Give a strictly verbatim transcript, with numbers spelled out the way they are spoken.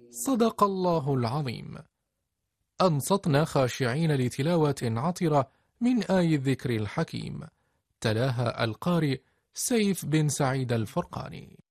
صدق الله العظيم. أنصتنا خاشعين لتلاوة عطرة من آي الذكر الحكيم، تلاها القارئ سيف بن سعيد الفرقاني.